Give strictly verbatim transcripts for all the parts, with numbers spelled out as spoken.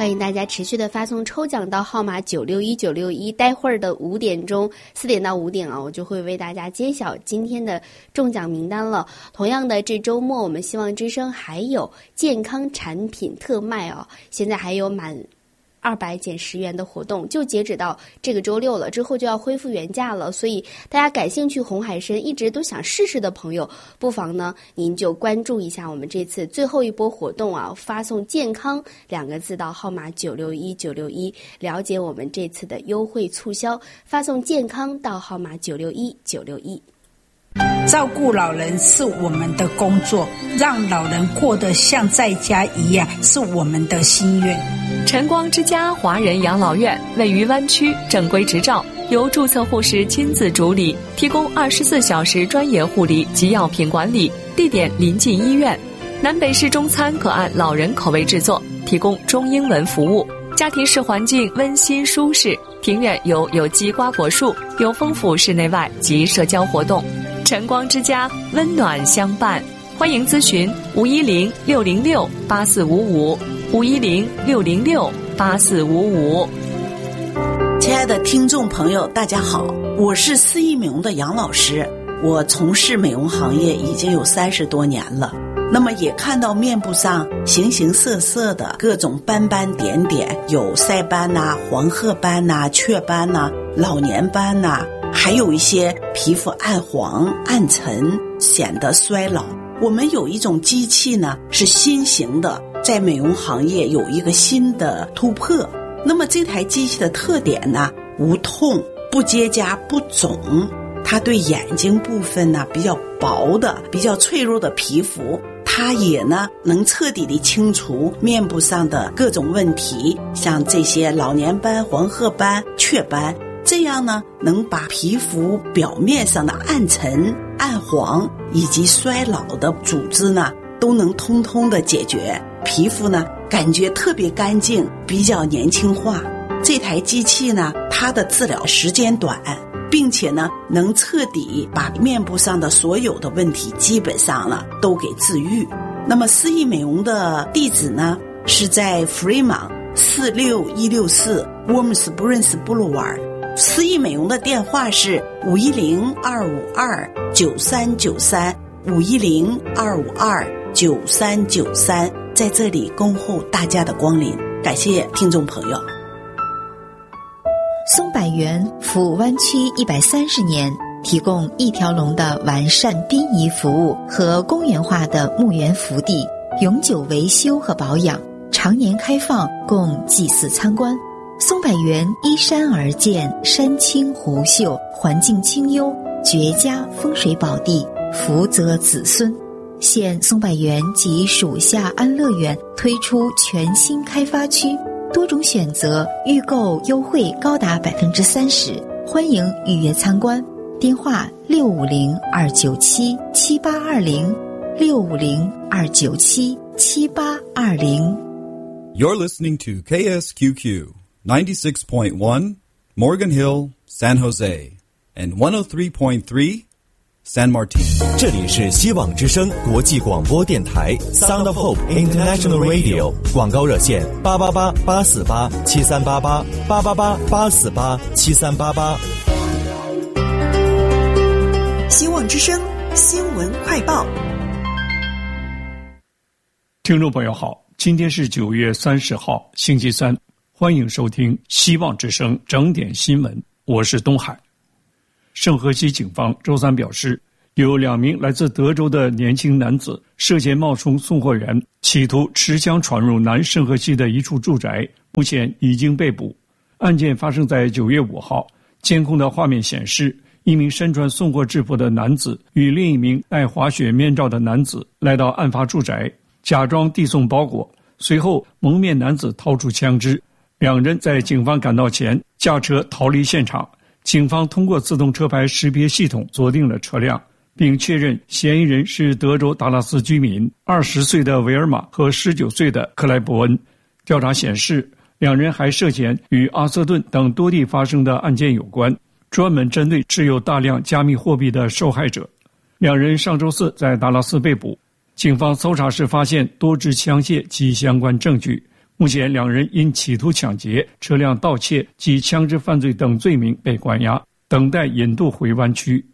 欢迎大家持续的发送抽奖到号码九六一九六一，待会儿的五点钟，四点到五点啊，我就会为大家揭晓今天的中奖名单了。同样的，这周末我们希望之声还有健康产品特卖哦，现在还有满二百减十元的活动，就截止到这个周六了，之后就要恢复原价了。所以大家感兴趣红海参一直都想试试的朋友，不妨呢您就关注一下我们这次最后一波活动啊，发送健康两个字到号码九六一九六一，了解我们这次的优惠促销，发送健康到号码九六一九六一。 照顾老人是我们的工作，让老人过得像在家一样是我们的心愿。 晨光之家华人养老院位于湾区，正规执照，由注册护士亲自主理，提供二十四小时专业护理及药品管理，地点临近医院。南北式中餐可按老人口味制作，提供中英文服务。家庭式环境温馨舒适，庭院有有机瓜果树，有丰富室内外及社交活动。晨光之家，温暖相伴。欢迎咨询五一零六零六八四五五，五一零六零六八四五五。 亲爱的听众朋友，大家好，我是四亿美容的杨老师。我从事美容行业已经有三十多年了，那么也看到面部上形形色色的各种斑斑点点，有晒斑呐、黄褐斑呐、雀斑呐、老年斑呐，还有一些皮肤暗黄、暗沉，显得衰老。我们有一种机器呢，是新型的，在美容行业有一个新的突破。那么这台机器的特点呢，无痛、不结痂、不肿，它对眼睛部分呢比较薄的、比较脆弱的皮肤，它也呢能彻底的清除面部上的各种问题，像这些老年斑、黄褐斑、雀斑，这样呢能把皮肤表面上的暗沉、暗黄以及衰老的组织呢都能通通的解决，皮肤呢感觉特别干净，比较年轻化。这台机器呢，它的治疗时间短，并且呢能彻底把面部上的所有的问题基本上呢都给治愈。那么思逸美容的地址呢是在 Fremont 四六一六四 Warm Springs Boulevard， 思逸美容的电话是五一零二五二九三九三 五一零二五二九三九三，在这里恭候大家的光临，感谢听众朋友。 松柏园服务湾区一百三十年，提供一条龙的完善殡仪服务和公园化的墓园福地，永久维修和保养，常年开放供祭祀参观。松柏园依山而建，山清湖秀，环境清幽，绝佳风水宝地，福泽子孙。现松柏园及属下安乐园推出全新开发区，多种选择，预购优惠高达百分之三十，欢迎预约参观。电话六五零二九七七八二零，六五零二九七七八二零。 You're listening to K S Q Q ninety-six point one Morgan Hill, San Jose, and one oh three point three San Martin。 这里是希望之声国际广播电台 Sound of Hope International Radio， 广告热线八八八八四八七三八八八八八八四八七三八八。 希望之声新闻快报。 听众朋友好，今天是九月三十号星期三，欢迎收听希望之声整点新闻，我是东海。圣荷西警方周三表示，有两名来自德州的年轻男子涉嫌冒充送货员，企图持枪闯入南圣荷西的一处住宅，目前已经被捕。案件发生在九月五号，监控的画面显示，一名身穿送货制服的男子与另一名戴滑雪面罩的男子来到案发住宅，假装递送包裹，随后蒙面男子掏出枪支，两人在警方赶到前驾车逃离现场。警方通过自动车牌识别系统锁定了车辆，并确认嫌疑人是德州达拉斯居民二十岁的维尔玛和十九岁的克莱伯恩。调查显示，两人还涉嫌与阿瑟顿等多地发生的案件有关，专门针对持有大量加密货币的受害者。两人上周四在达拉斯被捕，警方搜查时发现多支枪械及相关证据， 目前两人因企图抢劫、车辆盗窃及枪支犯罪等罪名被关押，等待引渡回湾区。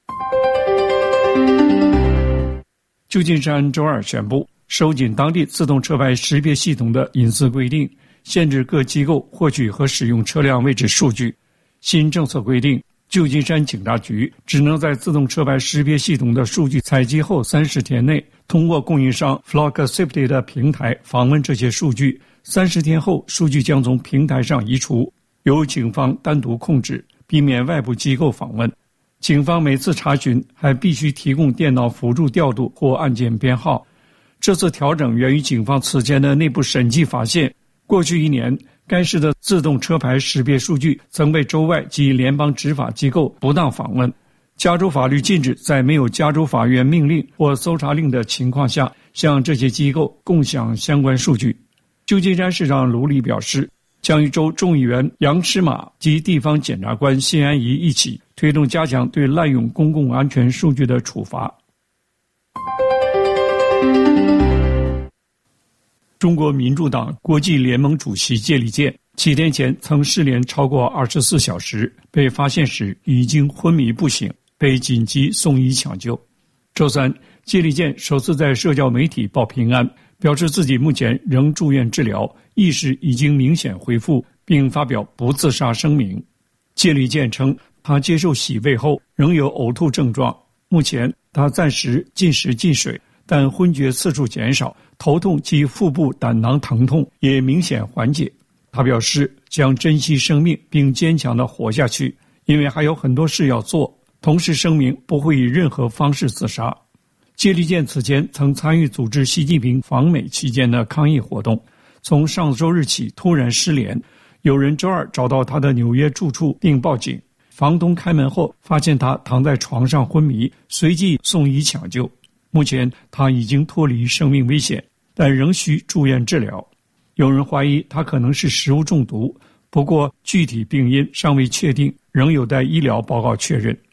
旧金山周二宣布收紧当地自动车牌识别系统的隐私规定，限制各机构获取和使用车辆位置数据。新政策规定，旧金山警察局只能在自动车牌识别系统的数据采集后三十天内，通过供应商 Flock Safety 的平台访问这些数据。三十天后，数据将从平台上移除，由警方单独控制，避免外部机构访问。警方每次查询还必须提供电脑辅助调度或按键编号。这次调整源于警方此前的内部审计发现，过去一年该市的自动车牌识别数据曾被州外及联邦执法机构不当访问。加州法律禁止在没有加州法院命令或搜查令的情况下向这些机构共享相关数据。旧金山市长卢里表示，将与州众议员杨诗玛及地方检察官谢安仪一起推动加强对滥用公共安全数据的处罚。中国民主党国际联盟主席谢立健七天前曾失联超过二十四小时，被发现时已经昏迷不醒，被紧急送医抢救。周三，谢立健首次在社交媒体报平安，表示自己目前仍住院治疗，意识已经明显恢复，并发表不自杀声明。谢立健称，他接受洗胃后仍有呕吐症状，目前他暂时进食进水，但昏厥次数减少，头痛及腹部胆囊疼痛也明显缓解。他表示将珍惜生命并坚强地活下去，因为还有很多事要做，同时声明不会以任何方式自杀。谢立健此前曾参与组织习近平访美期间的抗议活动，从上周日起突然失联，有人周二找到他的纽约住处并报警，房东开门后发现他躺在床上昏迷，随即送医抢救。目前他已经脱离生命危险，但仍需住院治疗。有人怀疑他可能是食物中毒，不过具体病因尚未确定，仍有待医疗报告确认。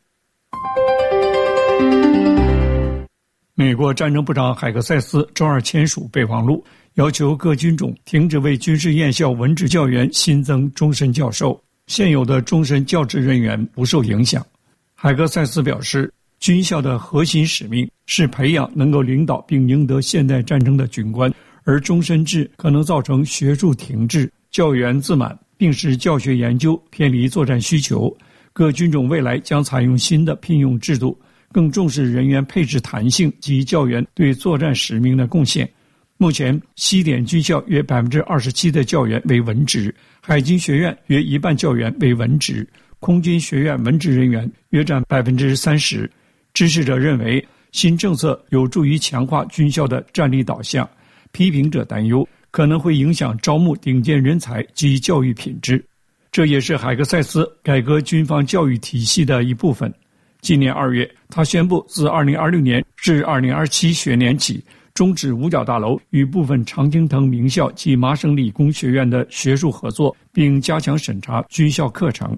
美国战争部长海克塞斯周二签署备忘录，要求各军种停止为军事院校文职教员新增终身教授，现有的终身教职人员不受影响。海克塞斯表示，军校的核心使命是培养能够领导并赢得现代战争的军官，而终身制可能造成学术停滞、教员自满，并使教学研究偏离作战需求。各军种未来将采用新的聘用制度，更重视人员配置弹性及教员对作战使命的贡献。目前，西点军校约 百分之二十七 的教员为文职，海军学院约一半教员为文职，空军学院文职人员约占 百分之三十。支持者认为，新政策有助于强化军校的战力导向，批评者担忧可能会影响招募顶尖人才及教育品质。这也是海克塞斯改革军方教育体系的一部分。今年二月，他宣布自二零二六年至二零二七学年起，终止五角大楼与部分常青藤名校及麻省理工学院的学术合作，并加强审查军校课程。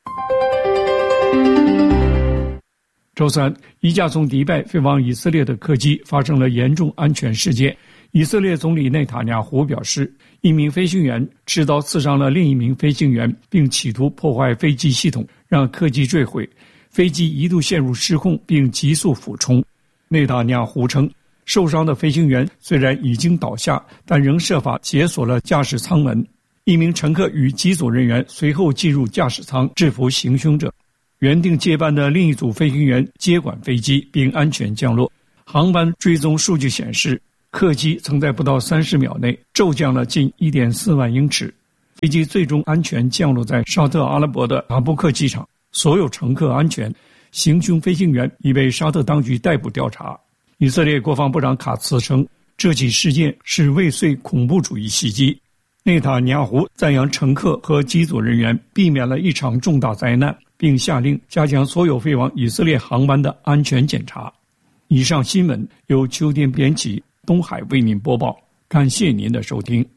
周三，一架从迪拜飞往以色列的客机发生了严重安全事件。以色列总理内塔尼亚胡表示，一名飞行员持刀刺伤了另一名飞行员，并企图破坏飞机系统，让客机坠毁。飞机一度陷入失控并急速俯冲。内塔尼亚胡称，受伤的飞行员虽然已经倒下，但仍设法解锁了驾驶舱门。一名乘客与机组人员随后进入驾驶舱制服行凶者。原定接班的另一组飞行员接管飞机并安全降落。航班追踪数据显示，客机曾在不到三十秒内骤降了近 一点四万英尺。飞机最终安全降落在沙特阿拉伯的塔布克机场，所有乘客安全，行凶飞行员已被沙特当局逮捕调查。以色列国防部长卡茨称，这起事件是未遂恐怖主义袭击。内塔尼亚胡赞扬乘客和机组人员避免了一场重大灾难，并下令加强所有飞往以色列航班的安全检查。以上新闻由秋天编辑，东海为您播报，感谢您的收听。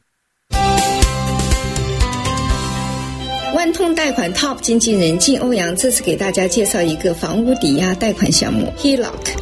万通贷款 Top 经纪人靳欧阳这次给大家介绍一个房屋抵押贷款项目 H E L O C，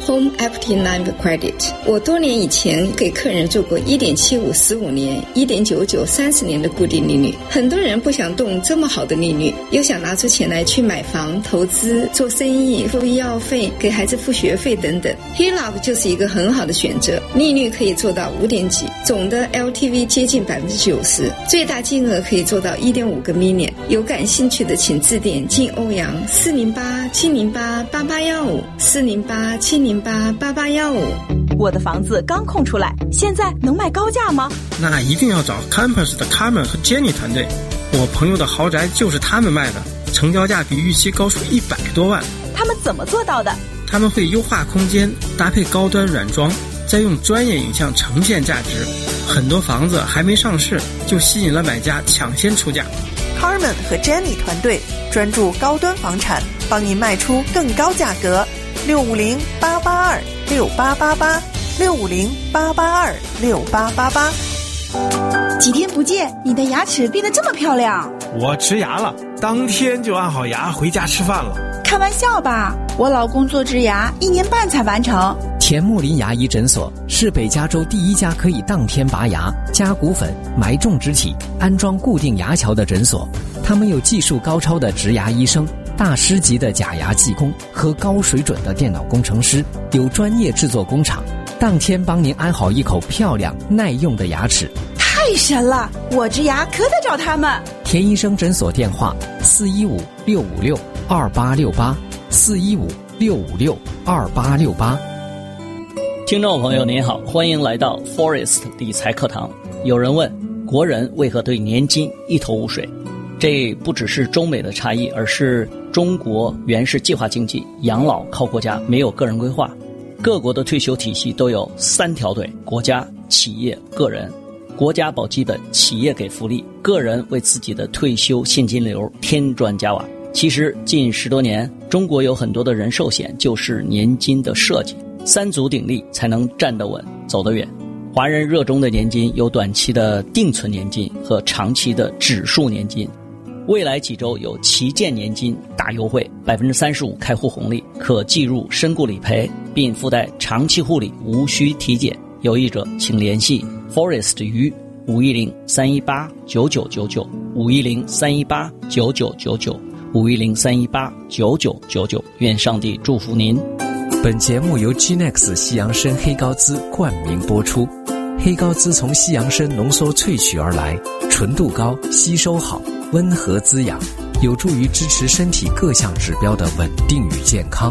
Home Equity Line of Credit。我多年以前给客人做过 一点七五 十五年、一点九九 三十年的固定利率。很多人不想动这么好的利率，又想拿出钱来去买房、投资、做生意、付医药费、给孩子付学费等等。H E L O C 就是一个很好的选择，利率可以做到五点几，总的 L T V 接近 百分之九十， 最大金额可以做到 一点五个 million。 有感兴趣的请致电进欧阳四零八七零八八八一五 四零八七零八八八一五。 我的房子刚空出来，现在能卖高价吗？ 那一定要找 Campus 的 Carmen 和 Jenny 团队，我朋友的豪宅就是他们卖的，成交价比预期高出一百多万。 他们怎么做到的？ 他们会优化空间，搭配高端软装，再用专业影像呈现价值。很多房子还没上市，就吸引了买家抢先出价。 Carmen 和 Jenny 团队专注高端房产，帮您卖出更高价格。六五零八八二六八八八，六五零八八二六八八八。 几天不见，你的牙齿变得这么漂亮。 我植牙了，当天就按好牙回家吃饭了。 开玩笑吧，我老公做植牙一年半才完成。 田木林牙医诊所是北加州第一家可以当天拔牙、加骨粉、埋种植体、安装固定牙桥的诊所。他们有技术高超的植牙医生、大师级的假牙技工和高水准的电脑工程师，有专业制作工厂，当天帮您安好一口漂亮耐用的牙齿。 太神了，我植牙可得找他们。 田医生诊所电话四一五六五六二八六八，四一五六五六二八六八。 听众朋友您好，欢迎来到 Forest 理财课堂。有人问，国人为何对年金一头雾水？这不只是中美的差异，而是中国原是计划经济，养老靠国家，没有个人规划。各国的退休体系都有三条队：国家、企业、个人。国家保基本，企业给福利，个人为自己的退休现金流添砖加瓦。其实近十多年，中国有很多的人寿险就是年金的设计，三足鼎立才能站得稳走得远。华人热衷的年金有短期的定存年金和长期的指数年金。未来几周有旗舰年金大优惠， 百分之三十五 开户红利，可计入身故理赔，并附带长期护理，无需体检。有意者请联系 Forest 于五一零三一八九九九九 五一零三一八九九九九 五一零三一八九九九九。愿上帝祝福您。 本节目由 G N E X 西洋参黑高滋冠名播出。黑高滋从西洋参浓缩萃取而来，纯度高，吸收好，温和滋养，有助于支持身体各项指标的稳定与健康。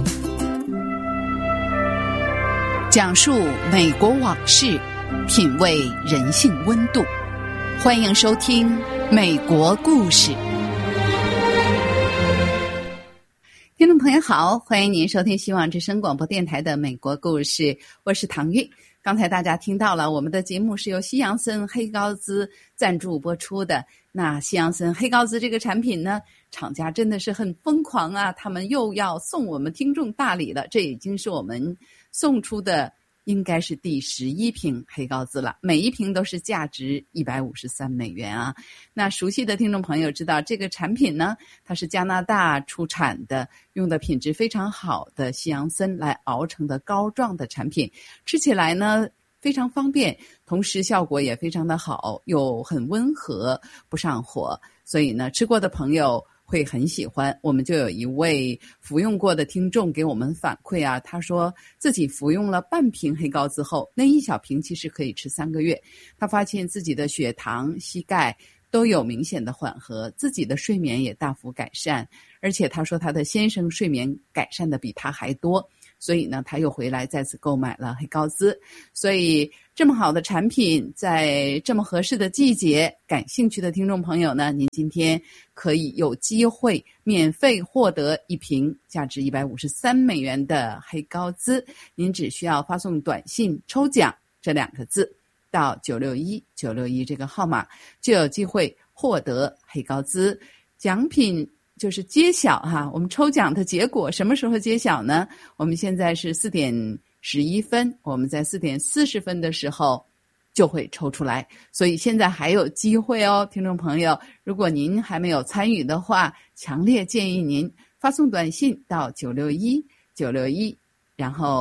讲述美国往事，品味人性温度。欢迎收听《美国故事》。听众朋友好，欢迎您收听希望之声广播电台的《美国故事》，我是唐韵。刚才大家听到了，我们的节目是由西洋参黑高滋赞助播出的。那西洋参黑高滋这个产品呢，厂家真的是很疯狂啊，他们又要送我们听众大礼了，这已经是我们送出的应该是第十一瓶黑高滋了，每一瓶都是价值一百五十三美元啊。那熟悉的听众朋友知道，这个产品呢，它是加拿大出产的，用的品质非常好的西洋参来熬成的膏状的产品，吃起来呢非常方便，同时效果也非常的好，又很温和，不上火，所以呢吃过的朋友会很喜欢。我们就有一位服用过的听众给我们反馈啊，他说自己服用了半瓶黑高滋后，那一小瓶其实可以吃三个月，他发现自己的血糖、膝盖都有明显的缓和，自己的睡眠也大幅改善，而且他说他的先生睡眠改善的比他还多，所以呢他又回来再次购买了黑高滋。所以这么好的产品，在这么合适的季节，感兴趣的听众朋友呢，您今天可以有机会免费获得一瓶价值一百五十三美元的黑高滋，您只需要发送短信抽奖这两个字到九六一九六一这个号码，就有机会获得黑高滋。奖品就是揭晓哈，我们抽奖的结果什么时候揭晓呢？我们现在是四点十一分，我们在四点四十分的时候就会抽出来，所以现在还有机会哦，听众朋友，如果您还没有参与的话，强烈建议您发送短信到九六一九六一，然后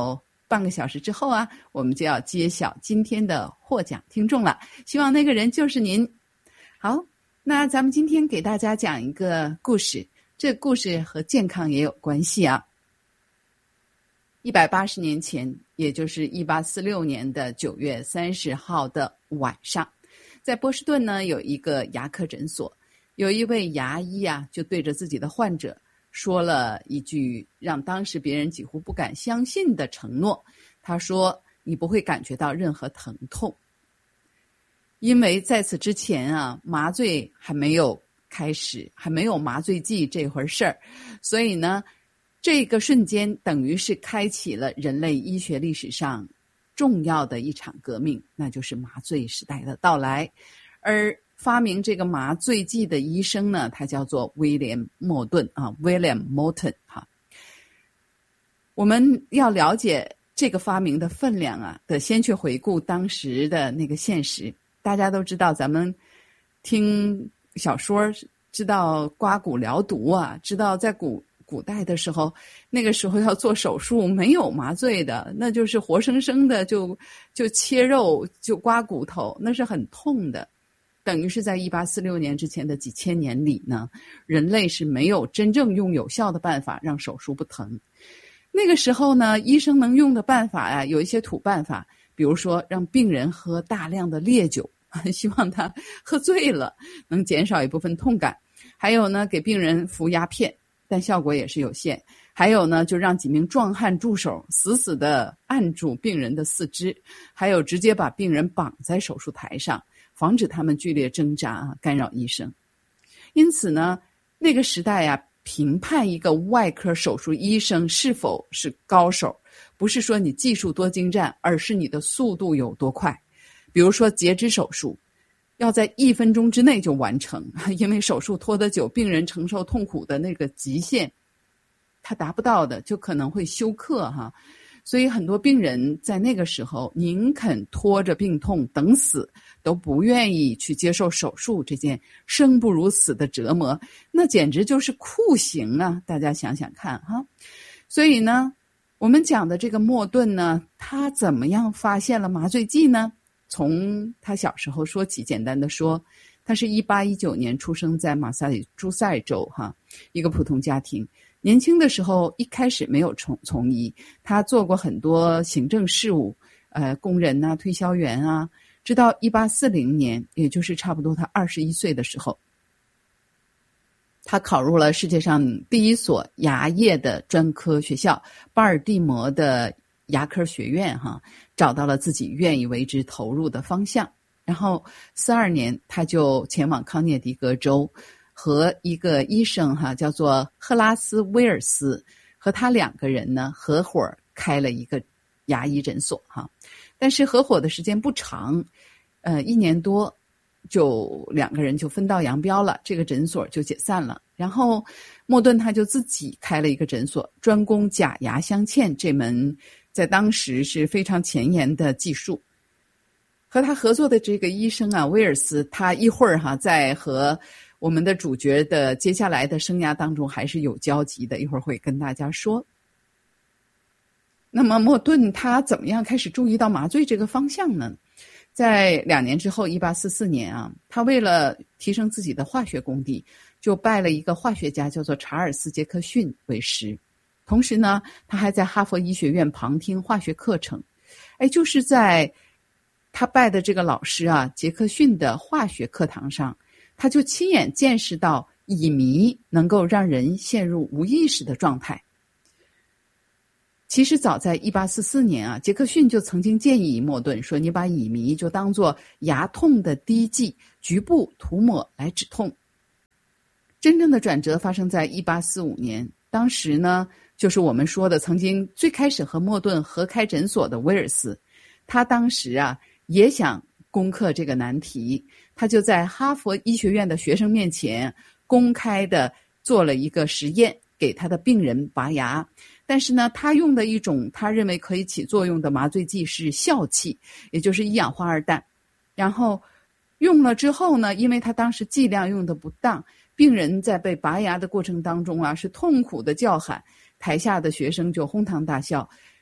半个小时之后啊，我们就要揭晓今天的获奖听众了，希望那个人就是您。好，那咱们今天给大家讲一个故事，这个故事和健康也有关系啊。一百八十年前，也就是一八四六年的九月三十号的晚上，在波士顿呢有一个牙科诊所，有一位牙医啊，就对着自己的患者说了一句让当时别人几乎不敢相信的承诺。他说：“你不会感觉到任何疼痛。”因为在此之前啊，麻醉还没有开始，还没有麻醉剂这回事儿，所以呢，这个瞬间等于是开启了人类医学历史上重要的一场革命，那就是麻醉时代的到来。而发明这个麻醉剂的医生呢，他叫做威廉·莫顿啊 ，William Morton 哈。我们要了解这个发明的分量啊，得先去回顾当时的那个现实。大家都知道，咱们听小说知道刮骨疗毒啊，知道在古古代的时候，那个时候要做手术没有麻醉的，那就是活生生的就就切肉就刮骨头，那是很痛的。等于是在一八四六年之前的几千年里呢，人类是没有真正用有效的办法让手术不疼。那个时候呢，医生能用的办法呀，有一些土办法，比如说让病人喝大量的烈酒，希望他喝醉了能减少一部分痛感。还有呢，给病人服鸦片，但效果也是有限。还有呢，就让几名壮汉助手死死地按住病人的四肢，还有直接把病人绑在手术台上，防止他们剧烈挣扎啊，干扰医生。因此呢，那个时代啊，评判一个外科手术医生是否是高手，不是说你技术多精湛，而是你的速度有多快。比如说截肢手术，要在一分钟之内就完成，因为手术拖得久，病人承受痛苦的那个极限他达不到的，就可能会休克哈。所以很多病人在那个时候宁肯拖着病痛等死，都不愿意去接受手术这件生不如死的折磨，那简直就是酷刑啊！大家想想看哈。所以呢，我们讲的这个莫顿呢，他怎么样发现了麻醉剂呢？从他小时候说起，简单的说，他是一八一九年出生在马萨诸塞州哈，一个普通家庭。年轻的时候一开始没有从从医，他做过很多行政事务，呃，工人啊，推销员啊。直到一八四零年，也就是差不多他二十一岁的时候，他考入了世界上第一所牙业的专科学校巴尔的摩的牙科学院哈，找到了自己愿意为之投入的方向。然后四二年，他就前往康涅狄格州，和一个医生哈，叫做赫拉斯威尔斯，和他两个人呢合伙开了一个牙医诊所哈。但是合伙的时间不长，呃，一年多，就两个人就分道扬镳了，这个诊所就解散了。然后莫顿他就自己开了一个诊所，专攻假牙镶嵌这门在当时是非常前沿的技术。和他合作的这个医生啊，威尔斯，他一会儿哈在和我们的主角的接下来的生涯当中还是有交集的，一会儿会跟大家说。那么莫顿他怎么样开始注意到麻醉这个方向呢？在两年之后，一八四四年啊，他为了提升自己的化学功底，就拜了一个化学家叫做查尔斯·杰克逊为师。同时呢，他还在哈佛医学院旁听化学课程。哎，就是在他拜的这个老师啊，杰克逊的化学课堂上，他就亲眼见识到乙醚能够让人陷入无意识的状态。其实早在一八四四年啊，杰克逊就曾经建议莫顿说，你把乙醚就当作牙痛的滴剂，局部涂抹来止痛。真正的转折发生在一八四五年，当时呢，就是我们说的曾经最开始和莫顿合开诊所的威尔斯，他当时啊也想攻克这个难题，他就在哈佛医学院的学生面前公开的做了一个实验，给他的病人拔牙。但是呢，他用的一种他认为可以起作用的麻醉剂是笑气，也就是一氧化二氮。然后用了之后呢，因为他当时剂量用的不当，病人在被拔牙的过程当中啊，是痛苦的叫喊，台下的学生就哄堂大笑。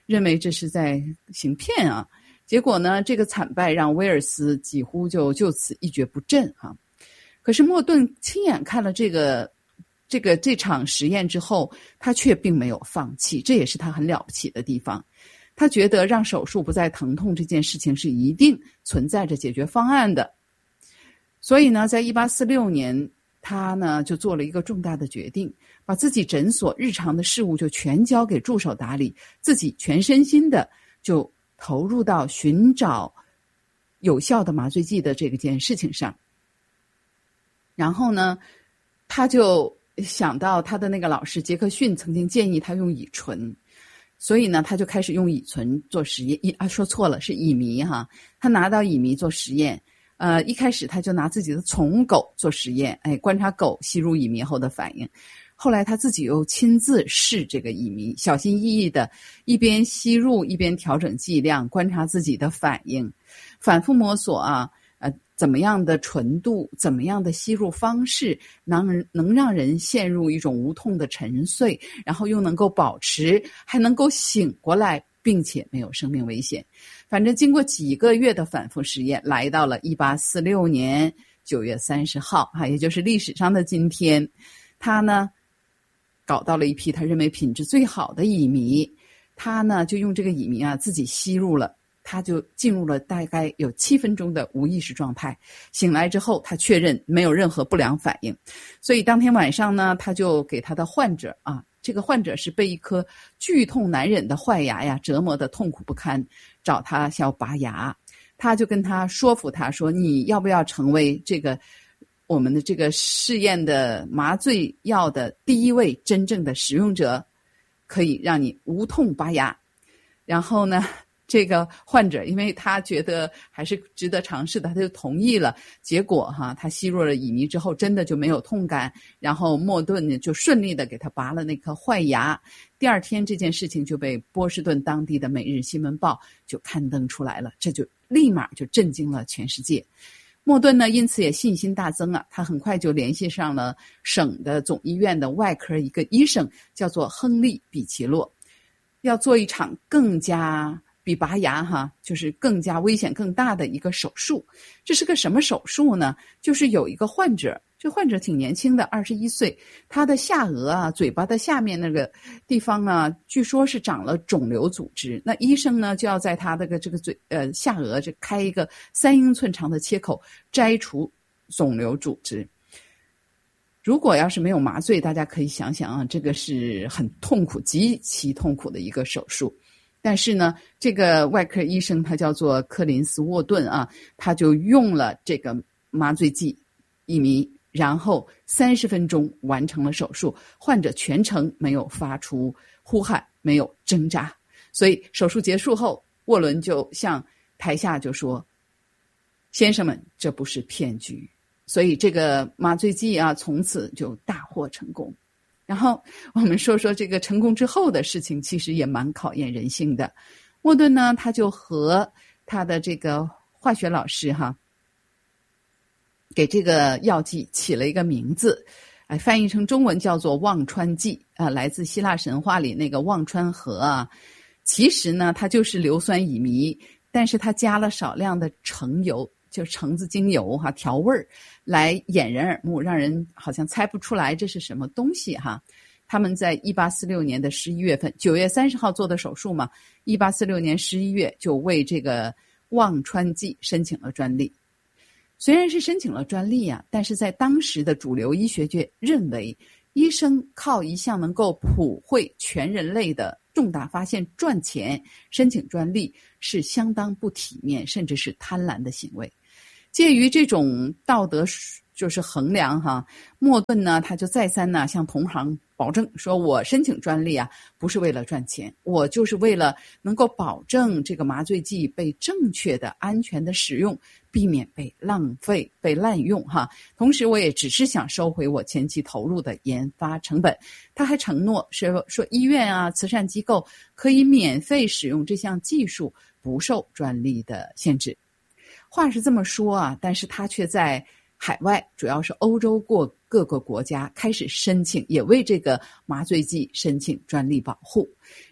认为这是在行骗啊。结果呢，这个惨败让威尔斯几乎就就此一蹶不振啊。可是莫顿亲眼看了这个这个这场实验之后，他却并没有放弃，这也是他很了不起的地方。他觉得让手术不再疼痛这件事情是一定存在着解决方案的。所以呢，在一八四六年，他呢就做了一个重大的决定，把自己诊所日常的事务就全交给助手打理，自己全身心的就投入到寻找有效的麻醉剂的这个件事情上。然后呢，他就想到他的那个老师杰克逊曾经建议他用乙醇，所以呢，他就开始用乙醇做实验。啊，说错了，是乙醚哈。他拿到乙醚做实验，呃，一开始他就拿自己的宠物狗做实验，哎，观察狗吸入乙醚后的反应。后来他自己又亲自试这个乙醚，小心翼翼的一边吸入一边调整剂量，观察自己的反应，反复摸索啊，呃，怎么样的纯度，怎么样的吸入方式，能能让人陷入一种无痛的沉睡，然后又能够保持，还能够醒过来，并且没有生命危险。反正经过几个月的反复实验，来到了一八四六年九月三十号啊，也就是历史上的今天，他呢搞到了一批他认为品质最好的乙醚，他呢就用这个乙醚啊自己吸入了，他就进入了大概有七分钟的无意识状态。醒来之后，他确认没有任何不良反应，所以当天晚上呢，他就给他的患者啊，这个患者是被一颗剧痛难忍的坏牙呀折磨得痛苦不堪，找他想要拔牙，他就跟他说服他说，你要不要成为这个我们的这个试验的麻醉药的第一位真正的使用者，可以让你无痛拔牙。然后呢，这个患者因为他觉得还是值得尝试的，他就同意了。结果哈，他吸入了乙醚之后真的就没有痛感，然后莫顿呢就顺利的给他拔了那颗坏牙。第二天这件事情就被波士顿当地的每日新闻报就刊登出来了，这就立马就震惊了全世界。莫顿呢，因此也信心大增啊！他很快就联系上了省的总医院的外科一个医生，叫做亨利·比奇洛，要做一场更加比拔牙哈，就是更加危险更大的一个手术。这是个什么手术呢？就是有一个患者，这患者挺年轻的，二十一岁，他的下颚啊、嘴巴的下面那个地方啊，据说是长了肿瘤组织。那医生呢，就要在他的这个嘴呃下颚这开一个三英寸长的切口，摘除肿瘤组织。如果要是没有麻醉，大家可以想想啊，这个是很痛苦、极其痛苦的一个手术。但是呢，这个外科医生他叫做柯林斯沃顿啊，他就用了这个麻醉剂乙醚，然后三十分钟完成了手术，患者全程没有发出呼喊，没有挣扎。所以手术结束后，沃伦就向台下就说：“先生们，这不是骗局。”所以这个麻醉剂啊，从此就大获成功。然后我们说说这个成功之后的事情，其实也蛮考验人性的。莫顿呢，他就和他的这个化学老师哈，给这个药剂起了一个名字，哎，翻译成中文叫做忘川剂啊，来自希腊神话里那个忘川河啊。其实呢，它就是硫酸乙醚，但是它加了少量的橙油，就橙子精油哈，调味儿来掩人耳目，让人好像猜不出来这是什么东西哈。他们在一八四六年的十一月份，九月三十号做的手术嘛，一八四六年十一月就为这个忘川剂申请了专利。虽然是申请了专利啊，但是在当时的主流医学界认为，医生靠一项能够普惠全人类的重大发现赚钱，申请专利是相当不体面，甚至是贪婪的行为。介于这种道德就是衡量哈，莫顿呢他就再三呢向同行保证说，我申请专利啊不是为了赚钱，我就是为了能够保证这个麻醉剂被正确的安全的使用，避免被浪费被滥用哈。同时我也只是想收回我前期投入的研发成本。他还承诺说说医院啊慈善机构可以免费使用这项技术，不受专利的限制。话是这么说啊，但是他却在海外，主要是欧洲过各个国家开始申请，也为这个麻醉剂申请专利保护。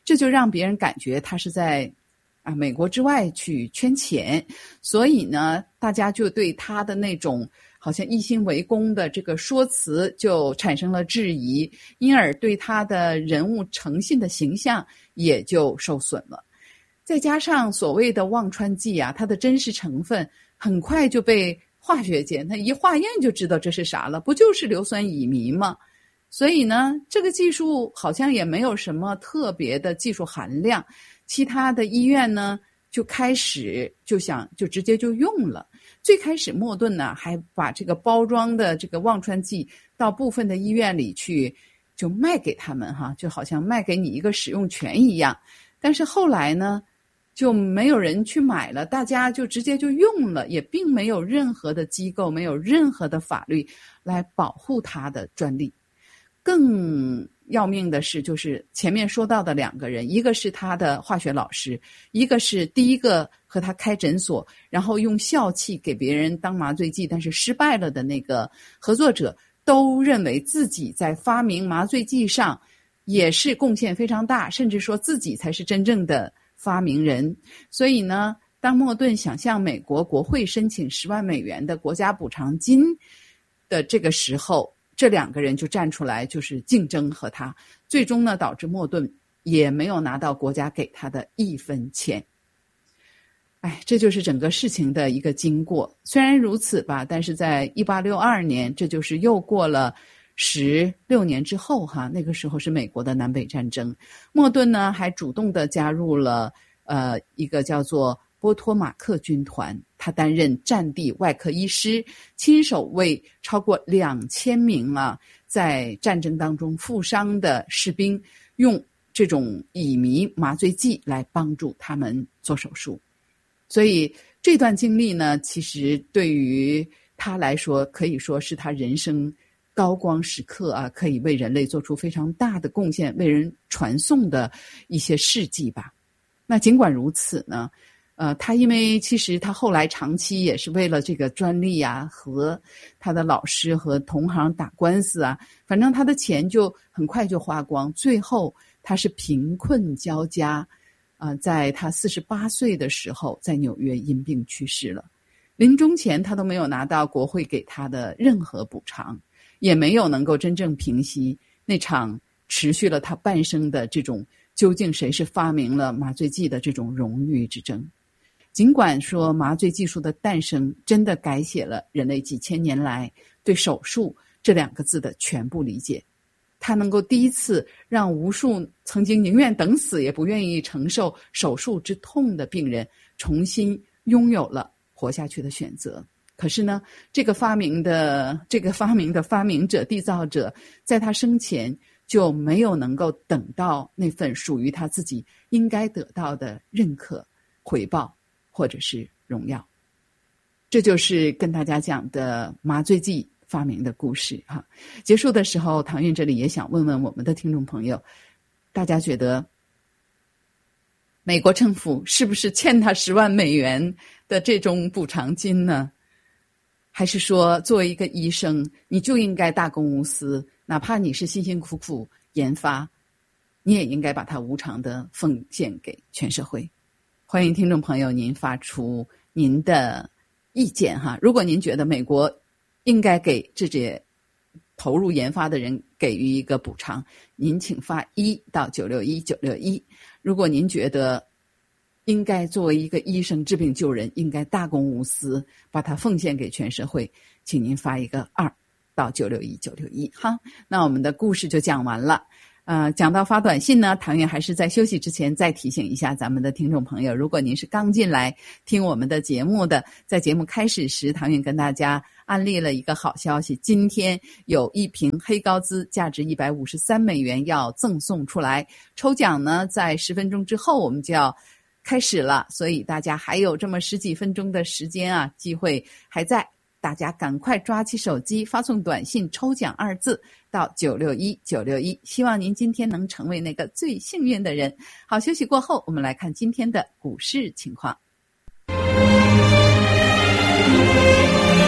这就让别人感觉他是在啊美国之外去圈钱，所以呢，大家就对他的那种好像一心为公的这个说辞就产生了质疑，因而对他的人物诚信的形象也就受损了。再加上所谓的忘川剂啊，它的真实成分很快就被化学界他一化验就知道这是啥了，不就是硫酸乙醚吗？所以呢，这个技术好像也没有什么特别的技术含量，其他的医院呢就开始就想就直接就用了。最开始莫顿呢还把这个包装的这个忘川剂到部分的医院里去就卖给他们哈，就好像卖给你一个使用权一样。但是后来呢就没有人去买了，大家就直接就用了，也并没有任何的机构，没有任何的法律来保护它的专利。更要命的是，就是前面说到的两个人，一个是他的化学老师，一个是第一个和他开诊所然后用笑气给别人当麻醉剂但是失败了的那个合作者，都认为自己在发明麻醉剂上也是贡献非常大，甚至说自己才是真正的发明人。所以呢，当莫顿想向美国国会申请十万美元的国家补偿金的这个时候，这两个人就站出来就是竞争和他，最终呢导致莫顿也没有拿到国家给他的一分钱。哎，这就是整个事情的一个经过。虽然如此吧，但是在一八六二年，这就是又过了十六年之后哈，那个时候是美国的南北战争，莫顿呢还主动的加入了呃一个叫做波托马克军团，他担任战地外科医师，亲手为超过两千名啊在战争当中负伤的士兵用这种乙醚麻醉剂来帮助他们做手术。所以这段经历呢，其实对于他来说可以说是他人生高光时刻啊，可以为人类做出非常大的贡献，为人传颂的一些事迹吧。那尽管如此呢，呃，他因为其实他后来长期也是为了这个专利啊，和他的老师和同行打官司啊，反正他的钱就很快就花光，最后他是贫困交加，呃，在他四十八岁的时候，在纽约因病去世了。临终前他都没有拿到国会给他的任何补偿，也没有能够真正平息那场持续了他半生的这种究竟谁是发明了麻醉剂的这种荣誉之争。尽管说麻醉技术的诞生真的改写了人类几千年来对手术这两个字的全部理解，它能够第一次让无数曾经宁愿等死也不愿意承受手术之痛的病人重新拥有了活下去的选择。可是呢，这个发明的这个发明的发明者缔造者在他生前就没有能够等到那份属于他自己应该得到的认可、回报或者是荣耀。这就是跟大家讲的麻醉剂发明的故事哈。结束的时候，唐韵这里也想问问我们的听众朋友，大家觉得美国政府是不是欠他十万美元的这种补偿金呢？还是说作为一个医生你就应该大公无私，哪怕你是辛辛苦苦研发，你也应该把它无偿的奉献给全社会？欢迎听众朋友您发出您的意见哈。如果您觉得美国应该给这些投入研发的人给予一个补偿，您请发一到九六一九六一。如果您觉得应该作为一个医生治病救人，应该大公无私，把它奉献给全社会，请您发一个二到九六一九六一哈。那我们的故事就讲完了。呃，讲到发短信呢，唐韵还是在休息之前再提醒一下咱们的听众朋友，如果您是刚进来听我们的节目的，在节目开始时，唐韵跟大家安利了一个好消息，今天有一瓶黑高兹价值一百五十三美元要赠送出来，抽奖呢在十分钟之后我们就要开始了，所以大家还有这么十几分钟的时间啊，机会还在，大家赶快抓起手机发送短信抽奖二字到九六一九六一，希望您今天能成为那个最幸运的人。好，休息过后我们来看今天的股市情况。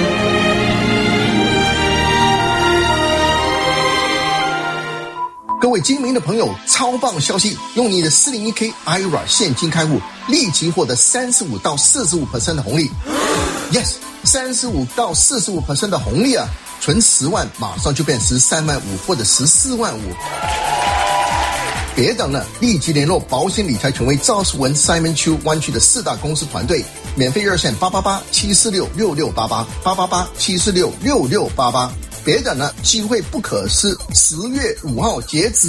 各位位精明的朋友，超棒消息，用你的 四零一 K I R A 现金开户，立即获得 百分之三十五到百分之四十五 的红利。 Yes， 百分之三十五到百分之四十五 的红利啊，存十万马上就变十三万五或者十四万五。别等了，立即联络保险理财权威赵世文 Simon Chu 湾区的四大公司团队，免费热线八八八七四六六六八八 八八八七四六六六八八。别等了，机会不可失，十月五号截止。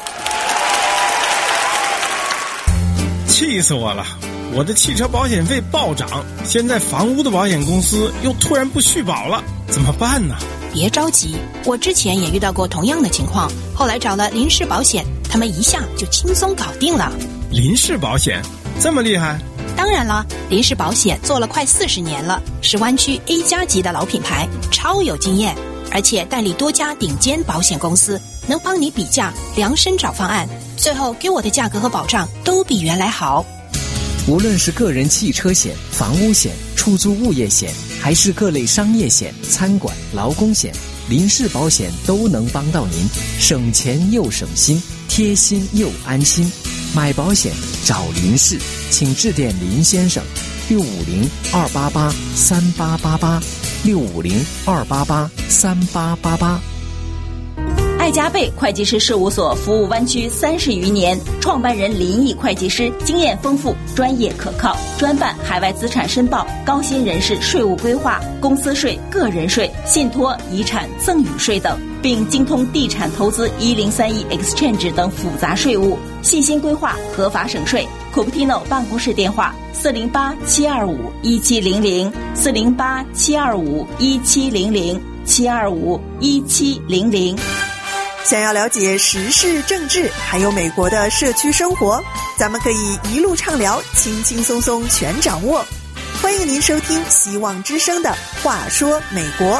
气死我了！我的汽车保险费暴涨，现在房屋的保险公司又突然不续保了，怎么办呢？ 别着急，我之前也遇到过同样的情况，后来找了林氏保险，他们一下就轻松搞定了。 林氏保险这么厉害？ 当然了，林氏保险做了快四十年了，是湾区 A 加级的老品牌，超有经验，而且代理多家顶尖保险公司，能帮你比价量身找方案，最后给我的价格和保障都比原来好。 无论是个人汽车险、房屋险、出租物业险，还是各类商业险、餐馆、劳工险，林氏保险都能帮到您，省钱又省心，贴心又安心。买保险找林氏，请致电林先生，六五零二八八三八八八，六五零二八八三八八八。 爱加倍会计师事务所服务湾区三十余年，创办人林毅会计师经验丰富，专业可靠，专办海外资产申报、高薪人士税务规划、公司税、个人税、信托、遗产、赠与税等，并精通地产投资一零三一 Exchange 等复杂税务，细心规划，合法省税。Cupertino 办公室电话：四零八七二五一七零零，四零八七二五一七零零，七二五一七零零。 想要了解时事政治还有美国的社区生活，咱们可以一路畅聊，轻轻松松全掌握。欢迎您收听希望之声的话说美国。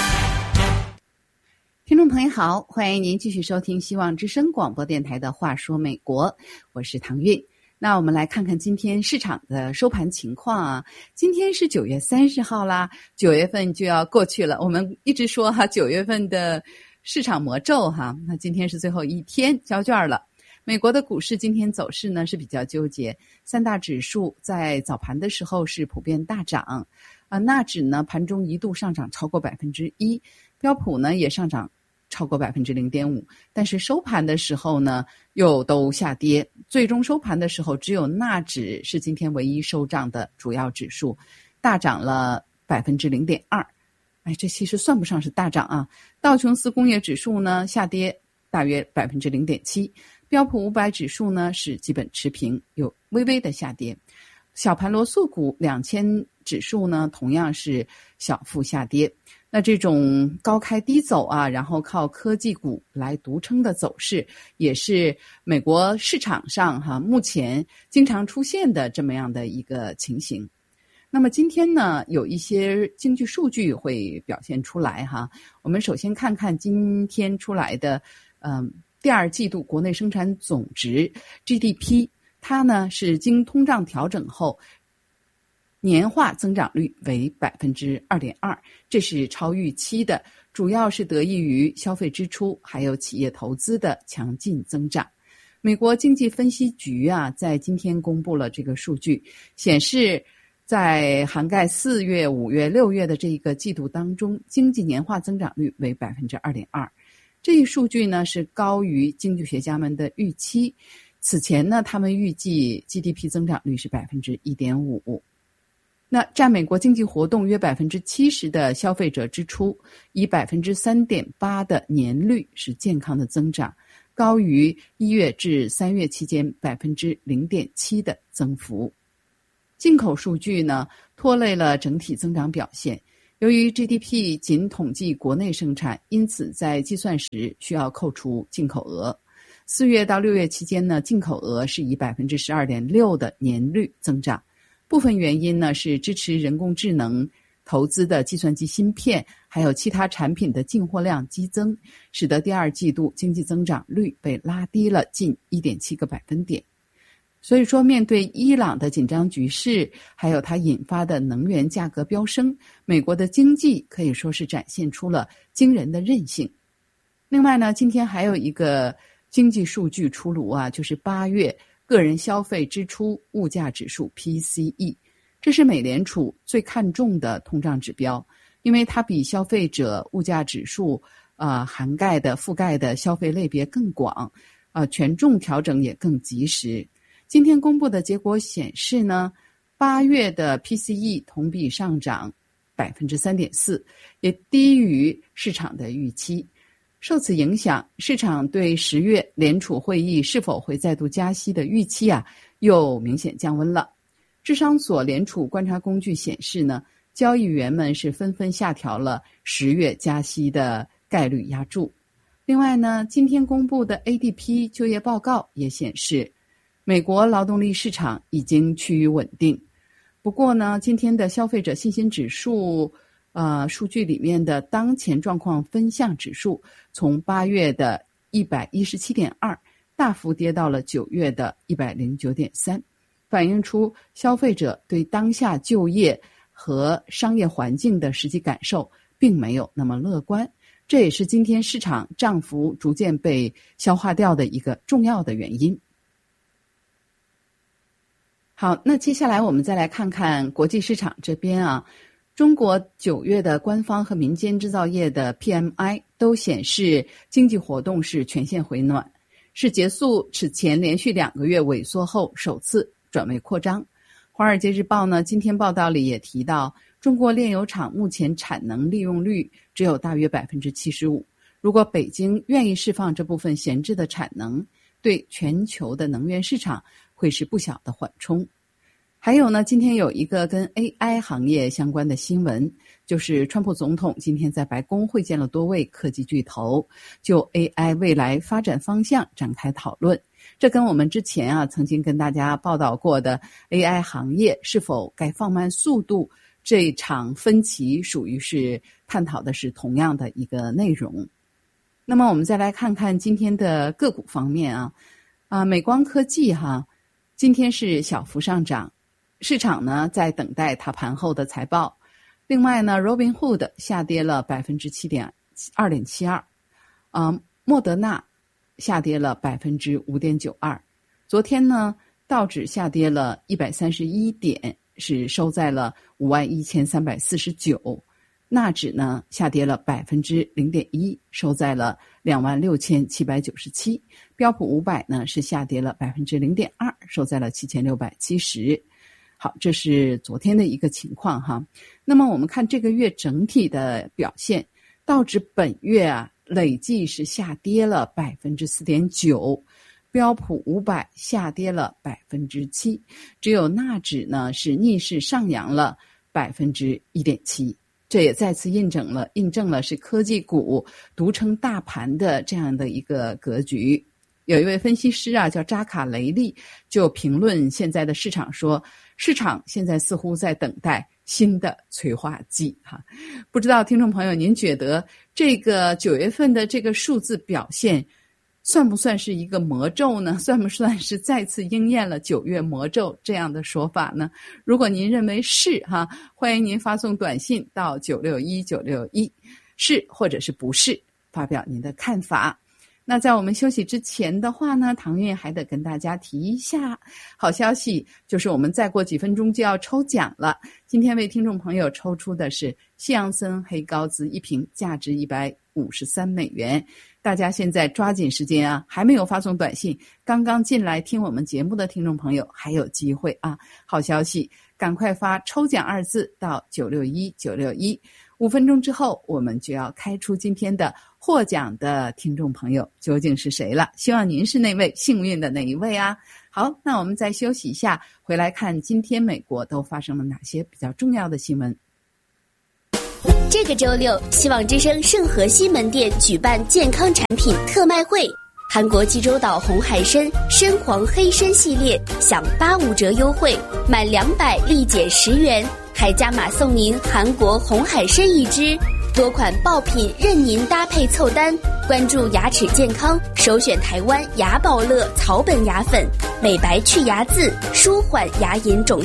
听众朋友好，欢迎您继续收听希望之声广播电台的话说美国，我是唐韵。那我们来看看今天市场的收盘情况啊。今天是九月三十号啦，九月份就要过去了。我们一直说哈，九月份的市场魔咒哈，那今天是最后一天交卷了。美国的股市今天走势呢是比较纠结，三大指数在早盘的时候是普遍大涨啊，纳指呢盘中一度上涨超过百分之一，标普呢也上涨超过百分之零点五，但是收盘的时候呢又都下跌，最终收盘的时候只有纳指是今天唯一收涨的主要指数，大涨了百分之零点二。哎，这其实算不上是大涨啊。道琼斯工业指数呢下跌大约百分之零点七，标普五百指数呢是基本持平，有微微的下跌。小盘罗素股两千指数呢同样是小幅下跌。那这种高开低走啊，然后靠科技股来独撑的走势，也是美国市场上哈目前经常出现的这么样的一个情形。那么今天呢，有一些经济数据会表现出来哈。我们首先看看今天出来的，嗯、呃，第二季度国内生产总值 G D P， 它呢是经通胀调整后，年化增长率为百分之二点二，这是超预期的，主要是得益于消费支出还有企业投资的强劲增长。美国经济分析局啊，在今天公布了这个数据，显示在涵盖四月、五月、六月的这一个季度当中，经济年化增长率为百分之二点二。这一数据呢是高于经济学家们的预期。此前呢，他们预计 G D P 增长率是百分之一点五。那占美国经济活动约百分之七十的消费者支出，以百分之三点八的年率是健康的增长，高于一月至三月期间百分之零点七的增幅。进口数据呢拖累了整体增长表现，由于 G D P 仅统计国内生产，因此在计算时需要扣除进口额。四月到六月期间呢，进口额是以百分之十二点六的年率增长。部分原因呢是支持人工智能投资的计算机芯片，还有其他产品的进货量激增，使得第二季度经济增长率被拉低了近 一点七个百分点。所以说，面对伊朗的紧张局势，还有它引发的能源价格飙升，美国的经济可以说是展现出了惊人的韧性。另外呢，今天还有一个经济数据出炉啊，就是八月个人消费支出物价指数 P C E， 这是美联储最看重的通胀指标，因为它比消费者物价指数呃涵盖的覆盖的消费类别更广，呃权重调整也更及时。今天公布的结果显示呢，八月的 P C E 同比上涨百分之三点四，也低于市场的预期。受此影响，市场对十月联储会议是否会再度加息的预期啊，又明显降温了。智商所联储观察工具显示呢，交易员们是纷纷下调了十月加息的概率压注。另外呢，今天公布的 A D P 就业报告也显示，美国劳动力市场已经趋于稳定。不过呢，今天的消费者信心指数呃，数据里面的当前状况分项指数从八月的 一百一十七点二 大幅跌到了九月的 一百零九点三， 反映出消费者对当下就业和商业环境的实际感受并没有那么乐观，这也是今天市场涨幅逐渐被消化掉的一个重要的原因。好，那接下来我们再来看看国际市场这边啊，中国九月的官方和民间制造业的 P M I 都显示经济活动是全线回暖，是结束此前连续两个月萎缩后首次转为扩张。华尔街日报呢，今天报道里也提到，中国炼油厂目前产能利用率只有大约 百分之七十五， 如果北京愿意释放这部分闲置的产能，对全球的能源市场会是不小的缓冲。还有呢，今天有一个跟 A I 行业相关的新闻，就是川普总统今天在白宫会见了多位科技巨头，就 A I 未来发展方向展开讨论。这跟我们之前啊曾经跟大家报道过的 A I 行业是否该放慢速度，这场分歧属于是探讨的是同样的一个内容。那么我们再来看看今天的个股方面啊，啊，美光科技哈，今天是小幅上涨。市场呢在等待它盘后的财报。另外呢 Robinhood 下跌了 百分之二点七二， 呃，莫德纳下跌了 百分之五点九二。 昨天呢道指下跌了一百三十一点，是收在了五万一千三百四十九。纳指呢下跌了 百分之零点一， 收在了两万六千七百九十七。标普五百呢是下跌了 百分之零点二， 收在了七千六百七十。好，这是昨天的一个情况哈。那么我们看这个月整体的表现，道指本月啊累计是下跌了 百分之四点九， 标普五百下跌了 百分之七， 只有纳指呢是逆势上扬了 百分之一点七。 这也再次印证了印证了是科技股独撑大盘的这样的一个格局。有一位分析师啊叫扎卡雷利，就评论现在的市场说，市场现在似乎在等待新的催化剂哈。不知道听众朋友您觉得这个九月份的这个数字表现算不算是一个魔咒呢？算不算是再次应验了九月魔咒这样的说法呢？如果您认为是哈，欢迎您发送短信到九六一九六一，是或者是不是，发表您的看法。那在我们休息之前的话呢，唐韵还得跟大家提一下好消息，就是我们再过几分钟就要抽奖了。今天为听众朋友抽出的是西洋参黑高滋一瓶，价值一百五十三美元。大家现在抓紧时间啊，还没有发送短信，刚刚进来听我们节目的听众朋友还有机会啊！好消息，赶快发抽奖二字到九六一九六一。五分钟之后，我们就要开出今天的获奖的听众朋友究竟是谁了？希望您是那位幸运的那一位啊！好，那我们再休息一下，回来看今天美国都发生了哪些比较重要的新闻。 这个周六，希望之声圣河西门店举办健康产品特卖会，韩国济州岛红海参深黄黑参系列享八五折优惠，满两百立减十元，还加码送您韩国红海参一支。多款爆品任您搭配凑单，关注牙齿健康，首选台湾牙宝乐草本牙粉，美白去牙渍，舒缓牙龈肿